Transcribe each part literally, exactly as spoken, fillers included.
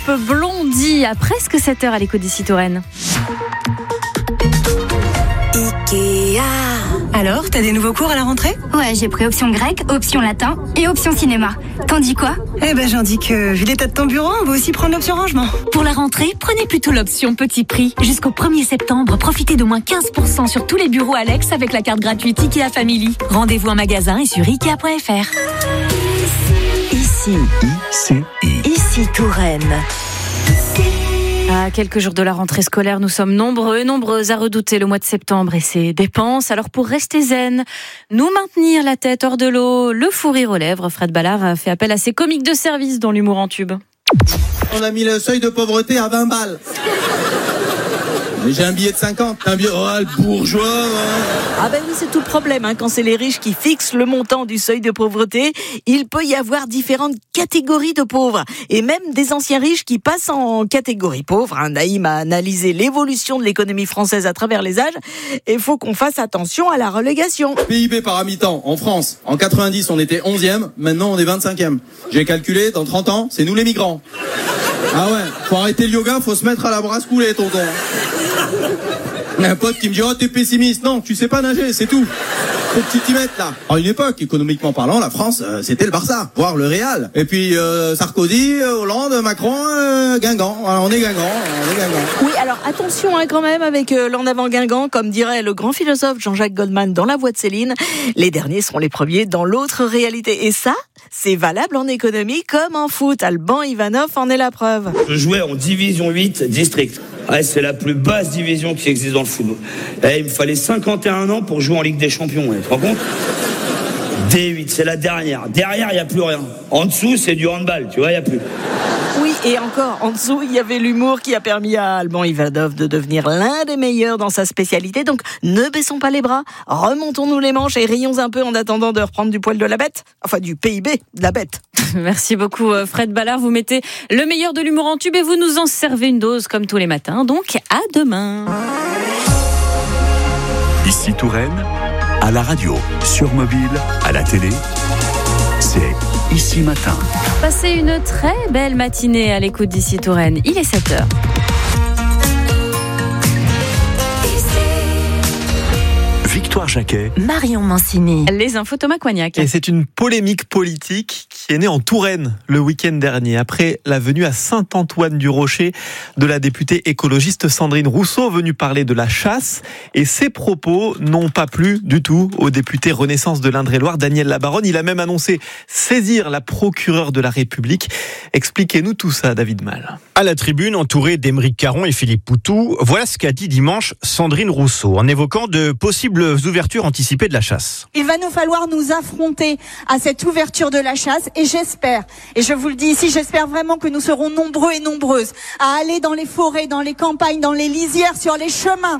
groupe Blondie à presque sept heures à l'écho d'ici Touraine. Ikea. Alors, t'as des nouveaux cours à la rentrée ? Ouais, j'ai pris option grec, option latin et option cinéma. T'en dis quoi ? Eh ben, j'en dis que, vu l'état de ton bureau, on va aussi prendre l'option rangement. Pour la rentrée, prenez plutôt l'option petit prix. Jusqu'au premier septembre, profitez d'au moins quinze pour cent sur tous les bureaux Alex avec la carte gratuite Ikea Family. Rendez-vous en magasin et sur ikea point f r. Ici, I C I. ici Touraine. À quelques jours de la rentrée scolaire, nous sommes nombreux et nombreuses à redouter le mois de septembre et ses dépenses. Alors pour rester zen, nous maintenir la tête hors de l'eau, le fou rire aux lèvres, Fred Ballard a fait appel à ses comiques de service dans l'humour en tube. On a mis le seuil de pauvreté à vingt balles. Mais j'ai un billet de cinquante. Un billet, oh, le bourgeois. Ouais. Ah ben oui, c'est tout le problème. Hein. Quand c'est les riches qui fixent le montant du seuil de pauvreté, il peut y avoir différentes catégories de pauvres. Et même des anciens riches qui passent en catégorie pauvre. Hein. Naïm a analysé l'évolution de l'économie française à travers les âges. Et il faut qu'on fasse attention à la relégation. P I B par habitant en France. En quatre-vingt-dix, on était onzième. Maintenant, on est vingt-cinquième. J'ai calculé, dans trente ans, c'est nous les migrants. Ah ouais, faut arrêter le yoga, faut se mettre à la brasse coulée, tonton. Un pote qui me dit, oh, t'es pessimiste. Non, tu sais pas nager, c'est tout. Faut que tu t'y mettes, là. À une époque, économiquement parlant, la France, euh, c'était le Barça, voire le Real. Et puis, euh, Sarkozy, Hollande, Macron, euh, Guingamp. Alors, on est Guingamp, on est Guingamp. Oui, alors attention hein, quand même avec euh, l'en avant Guingamp, comme dirait le grand philosophe Jean-Jacques Goldman dans La Voix de Céline. Les derniers seront les premiers dans l'autre réalité. Et ça, c'est valable en économie comme en foot. Alban Ivanov en est la preuve. Je jouais en division huit district. Ouais, c'est la plus basse division qui existe dans le football. Et il me fallait cinquante et un ans pour jouer en Ligue des Champions. Ouais, tu te rends compte ? D huit, c'est la dernière. Derrière, il n'y a plus rien. En dessous, c'est du handball, tu vois, il n'y a plus. Oui, et encore, en dessous, il y avait l'humour qui a permis à Alban Ivanov de devenir l'un des meilleurs dans sa spécialité. Donc, ne baissons pas les bras, remontons-nous les manches et rions un peu en attendant de reprendre du poil de la bête. Enfin, du P I B de la bête. Merci beaucoup Fred Ballard, vous mettez le meilleur de l'humour en tube et vous nous en servez une dose comme tous les matins. Donc, à demain. Ici Touraine, à la radio, sur mobile, à la télé, c'est Ici Matin. Passez une très belle matinée à l'écoute d'Ici Touraine. Il est sept heures. Victoire Jacquet, Marion Mancini. Les infos Thomas Coignac. Et c'est une polémique politique qui est née en Touraine le week-end dernier, après la venue à Saint-Antoine-du-Rocher de la députée écologiste Sandrine Rousseau, venue parler de la chasse. Et ses propos n'ont pas plu du tout au député Renaissance de l'Indre-et-Loire, Daniel Labaronne. Il a même annoncé saisir la procureure de la République. Expliquez-nous tout ça, David Mal. À la tribune, entouré d'Émeric Caron et Philippe Poutou, voilà ce qu'a dit dimanche Sandrine Rousseau, en évoquant de possibles ouvertures anticipées de la chasse. Il va nous falloir nous affronter à cette ouverture de la chasse et j'espère, et je vous le dis ici, j'espère vraiment que nous serons nombreux et nombreuses à aller dans les forêts, dans les campagnes, dans les lisières, sur les chemins,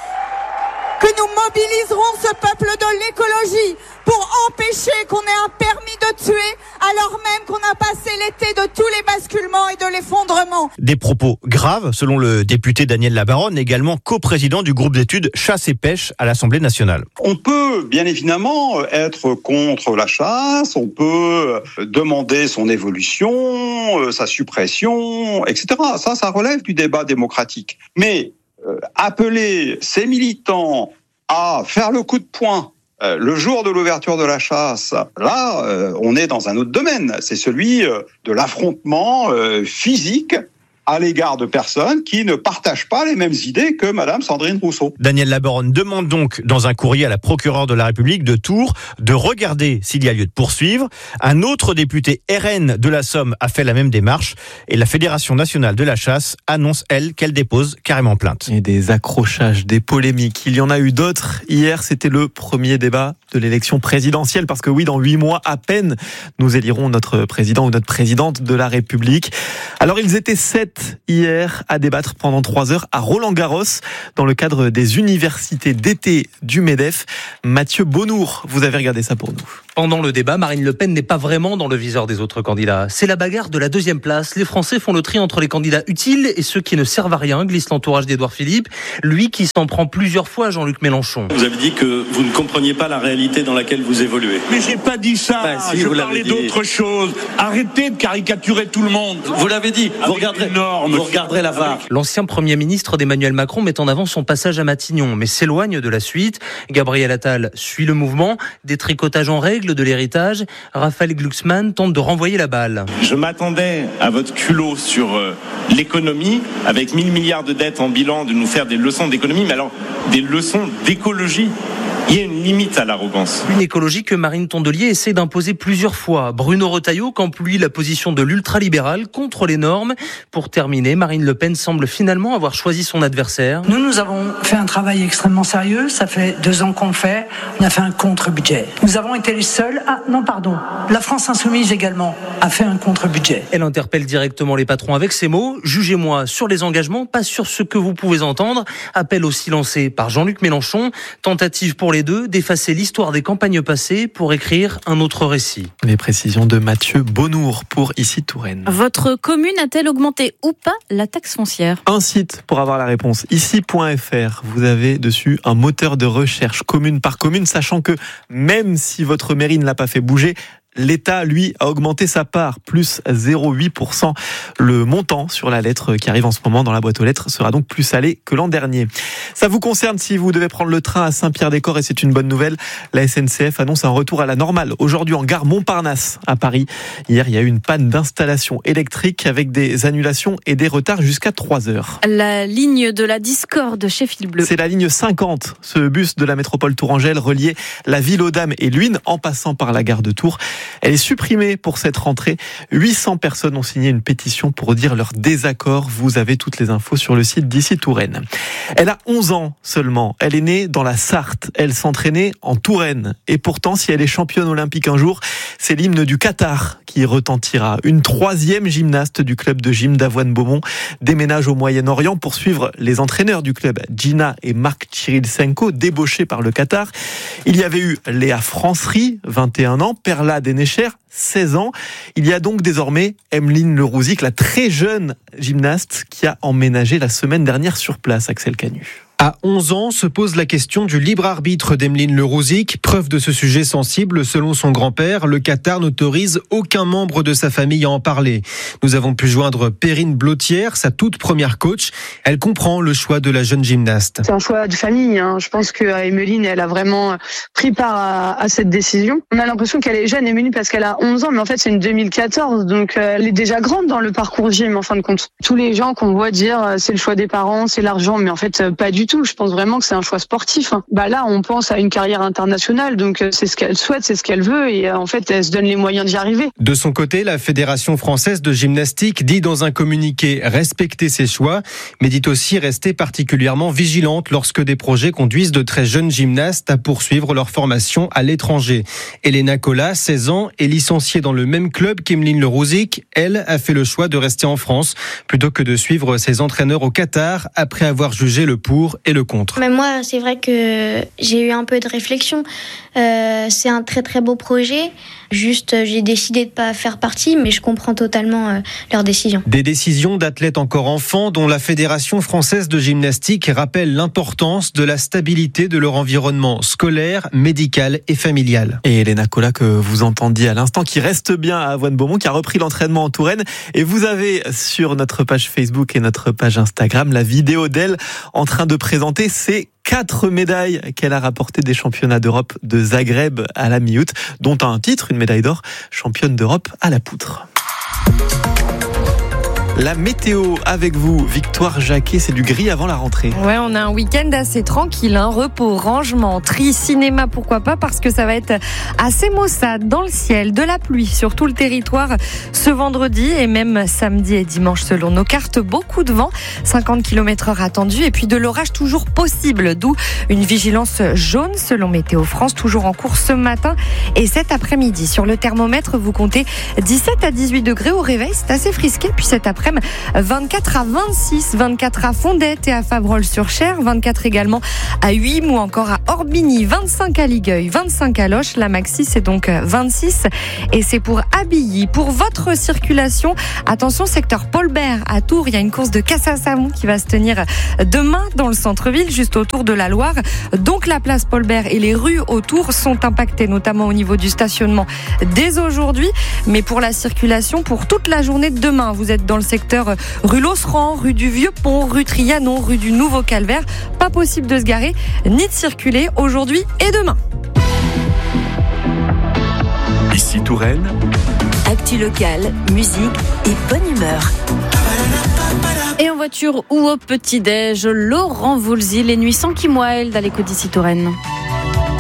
que nous mobiliserons ce peuple de l'écologie pour empêcher qu'on ait un permis de tuer alors même qu'on a passé l'été de tous les basculements et de l'effondrement. Des propos graves, selon le député Daniel Labaronne, également coprésident du groupe d'études Chasse et Pêche à l'Assemblée nationale. On peut bien évidemment être contre la chasse, on peut demander son évolution, sa suppression, et cetera. Ça, ça relève du débat démocratique. Mais euh, appeler ces militants à faire le coup de poing euh, le jour de l'ouverture de la chasse, là, euh, on est dans un autre domaine. C'est celui euh, de l'affrontement euh, physique à l'égard de personnes qui ne partagent pas les mêmes idées que Madame Sandrine Rousseau. Daniel Labaronne demande donc dans un courrier à la procureure de la République de Tours de regarder s'il y a lieu de poursuivre. Un autre député R N de la Somme a fait la même démarche et la Fédération nationale de la chasse annonce, elle, qu'elle dépose carrément plainte. Et des accrochages, des polémiques, il y en a eu d'autres. Hier, c'était le premier débat de l'élection présidentielle parce que oui, dans huit mois à peine, nous élirons notre président ou notre présidente de la République. Alors, ils étaient sept hier à débattre pendant trois heures à Roland-Garros dans le cadre des universités d'été du MEDEF. Mathieu Bonnour, vous avez regardé ça pour nous. Pendant le débat, Marine Le Pen n'est pas vraiment dans le viseur des autres candidats. C'est la bagarre de la deuxième place. Les Français font le tri entre les candidats utiles et ceux qui ne servent à rien, glisse l'entourage d'Édouard Philippe, lui qui s'en prend plusieurs fois à Jean-Luc Mélenchon. Vous avez dit que vous ne compreniez pas la réalité dans laquelle vous évoluez. Mais j'ai pas dit ça, bah, si, je parlais d'autre chose. Arrêtez de caricaturer tout le monde. Vous l'avez dit, vous regarderez, vous regarderez la V A R. L'ancien Premier ministre d'Emmanuel Macron met en avant son passage à Matignon, mais s'éloigne de la suite. Gabriel Attal suit le mouvement, détricotage en règle de l'héritage. Raphaël Glucksmann tente de renvoyer la balle. Je m'attendais à votre culot sur euh, l'économie, avec mille milliards de dettes en bilan, de nous faire des leçons d'économie, mais alors des leçons d'écologie. Il y a une limite à l'arrogance. Une écologie que Marine Tondelier essaie d'imposer plusieurs fois. Bruno Retailleau campe lui la position de l'ultralibéral contre les normes. Pour terminer, Marine Le Pen semble finalement avoir choisi son adversaire. Nous, nous avons fait un travail extrêmement sérieux. Ça fait deux ans qu'on le fait. On a fait un contre-budget. Nous avons été les seuls... Ah non, pardon. La France Insoumise également a fait un contre-budget. Elle interpelle directement les patrons avec ces mots. Jugez-moi sur les engagements, pas sur ce que vous pouvez entendre. Appel aussi lancé par Jean-Luc Mélenchon. Tentative pour les deux d'effacer l'histoire des campagnes passées pour écrire un autre récit. Les précisions de Mathieu Bonnour pour Ici Touraine. Votre commune a-t-elle augmenté ou pas la taxe foncière ? Un site pour avoir la réponse, ici point f r. Vous avez dessus un moteur de recherche commune par commune, sachant que même si votre mairie ne l'a pas fait bouger, l'État, lui, a augmenté sa part, plus zéro virgule huit pour cent. Le montant sur la lettre qui arrive en ce moment dans la boîte aux lettres sera donc plus salé que l'an dernier. Ça vous concerne si vous devez prendre le train à Saint-Pierre-des-Corps, et c'est une bonne nouvelle. La S N C F annonce un retour à la normale aujourd'hui en gare Montparnasse à Paris. Hier, il y a eu une panne d'installation électrique avec des annulations et des retards jusqu'à trois heures. La ligne de la discorde chez Fil Bleu. C'est la ligne cinquante. Ce bus de la métropole tourangelle reliait la ville aux Dames et Luynes en passant par la gare de Tours. Elle est supprimée pour cette rentrée. huit cents personnes ont signé une pétition pour dire leur désaccord. Vous avez toutes les infos sur le site d'Ici Touraine. Elle a onze ans seulement. Elle est née dans la Sarthe. Elle s'entraînait en Touraine. Et pourtant, si elle est championne olympique un jour, c'est l'hymne du Qatar qui retentira. Une troisième gymnaste du club de gym d'Avoine-Beaumont déménage au Moyen-Orient pour suivre les entraîneurs du club, Gina et Marc Chirilsenko, débauchés par le Qatar. Il y avait eu Léa Francery, vingt et un ans, Perla Dénécher, seize ans. Il y a donc désormais Emeline Le Rouzic, la très jeune gymnaste qui a emménagé la semaine dernière sur place, Axel Canu. À onze ans, se pose la question du libre arbitre d'Emeline Le Rouzic. Preuve de ce sujet sensible, selon son grand-père, le Qatar n'autorise aucun membre de sa famille à en parler. Nous avons pu joindre Perrine Blotière, sa toute première coach. Elle comprend le choix de la jeune gymnaste. C'est un choix de famille. Hein. Je pense que Emeline, elle a vraiment pris part à, à cette décision. On a l'impression qu'elle est jeune, Emeline, parce qu'elle a onze ans, mais en fait, c'est une deux mille quatorze. Donc, elle est déjà grande dans le parcours gym, en fin de compte. Tous les gens qu'on voit dire c'est le choix des parents, c'est l'argent, mais en fait, pas du tout. Je pense vraiment que c'est un choix sportif. Bah là, on pense à une carrière internationale, donc c'est ce qu'elle souhaite, c'est ce qu'elle veut, et en fait, elle se donne les moyens d'y arriver. De son côté, la Fédération française de gymnastique dit dans un communiqué respecter ses choix, mais dit aussi rester particulièrement vigilante lorsque des projets conduisent de très jeunes gymnastes à poursuivre leur formation à l'étranger. Elena Colas, seize ans, est licenciée dans le même club qu'Emeline Le Rouzic. Elle a fait le choix de rester en France plutôt que de suivre ses entraîneurs au Qatar après avoir jugé le pour et le contre. Mais moi, c'est vrai que j'ai eu un peu de réflexion. Euh, c'est un très très beau projet. Juste, j'ai décidé de pas faire partie, mais je comprends totalement euh, leur décision. Des décisions d'athlètes encore enfants dont la Fédération française de gymnastique rappelle l'importance de la stabilité de leur environnement scolaire, médical et familial. Et Elena Colas, que vous entendiez à l'instant, qui reste bien à Avoine-Beaumont, qui a repris l'entraînement en Touraine. Et vous avez sur notre page Facebook et notre page Instagram la vidéo d'elle en train de présenter ses quatre médailles qu'elle a rapportées des championnats d'Europe de Zagreb à la mi-août, dont un titre, une médaille d'or, championne d'Europe à la poutre. La météo avec vous, Victoire Jacquet, c'est du gris avant la rentrée. Ouais, on a un week-end assez tranquille, hein, repos, rangement, tri, cinéma, pourquoi pas, parce que ça va être assez maussade dans le ciel, de la pluie sur tout le territoire ce vendredi et même samedi et dimanche selon nos cartes. Beaucoup de vent, cinquante kilomètres heure attendu, et puis de l'orage toujours possible, d'où une vigilance jaune selon Météo France, toujours en cours ce matin et cet après-midi. Sur le thermomètre, vous comptez dix-sept à dix-huit degrés au réveil, c'est assez frisqué, puis cet après l'après-midi, vingt-quatre à vingt-six, vingt-quatre à Fondette et à Favrolles-sur-Cher, vingt-quatre également à Huim ou encore à Orbigny, vingt-cinq à Ligueuil, vingt-cinq à Loches. La maxi, c'est donc vingt-six et c'est pour Abilly. Pour votre circulation, attention, secteur Paul Bert à Tours, il y a une course de casse à savon qui va se tenir demain dans le centre-ville, juste autour de la Loire. Donc la place Paul Bert et les rues autour sont impactées, notamment au niveau du stationnement dès aujourd'hui. Mais pour la circulation, pour toute la journée de demain, vous êtes dans le secteur rue Losseran, rue du Vieux-Pont, rue Trianon, rue du Nouveau-Calvaire. Pas possible de se garer ni de circuler aujourd'hui et demain. Ici Touraine. Actu locale, musique et bonne humeur. Et en voiture ou au petit-déj, Laurent Voulzy, les nuits sans Kim Wilde à l'écho d'Ici Touraine.